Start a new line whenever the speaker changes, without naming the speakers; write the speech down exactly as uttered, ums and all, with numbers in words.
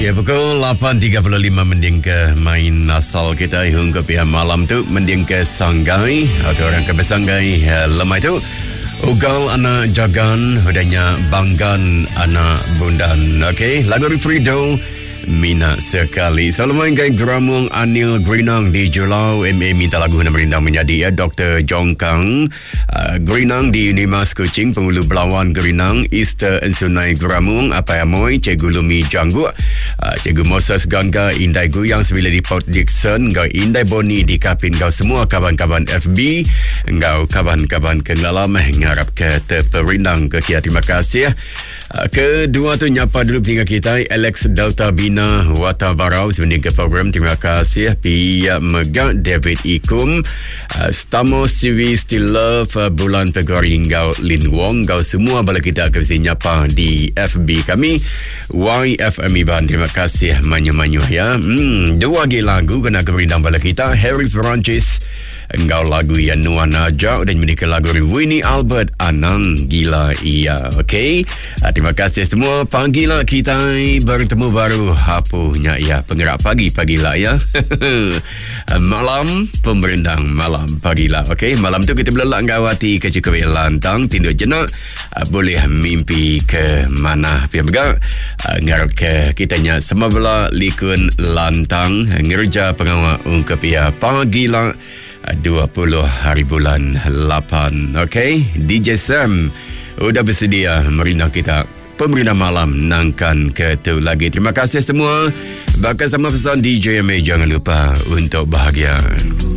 Ya, pukul lapan tiga puluh lima mending ke main asal kita hingga pihak malam tu mending ke Sanggai atau orang ke Besanggai lemah itu ugal anak jagan hudanya banggan anak bundan. Okey, lagu Frido Mina sekali. Selamat main kai Gramung Anil Grinang di Julau M A minta lagu nak merindang menjadi ya Doktor Jongkang uh, Grinang di Unimas Kuching Pengulu Belawan Grinang Easter Ensunai Gramung apa amoy Cikgu Lumi Janggu uh, Cikgu Moses Gangga Indai Guyang Sembilan di Port Dixon Gau Indai Boni di Kapin Gau semua kawan-kawan F B Gau kawan-kawan kenalam ngarap ke terperindang ke kia. Terima kasih ya. Uh, kedua tu nyapa dulu pentinggal kita Alex Delta Bina Wata Barau sebanding ke program. Terima kasih Pia Megak David Ikum uh, Stamos T V Still Love uh, Bulan Februari Gau Lin Wong Gau semua bala kita akan bisa nyapa di F B kami Y F M Iban. Terima kasih manyu-manyu ya. hmm, Dua lagi lagu kena keberindang bala kita Harry Francis Engkau lagu yang Nuan Ajak dan menikah lagu Winnie Albert Anang Gila Iya. Okey, terima kasih semua. Pagilah kita bertemu baru hapunya ya penggerak pagi pagilah ya. Malam pemerintang malam pagilah. Okey, malam tu kita belak ngawati ke Cikawi Lantang tinduk jenak boleh mimpi ke mana pihak begak ngarap ke kitanya semabela likun Lantang ngerja pengawal ungkap ya pagilah dua puluh hari bulan lapan. Okey, D J Sam udah bersedia merindang kita pemerintah malam nangkan ke tu lagi. Terima kasih semua. Bakal sama pesan D J M A jangan lupa untuk bahagia.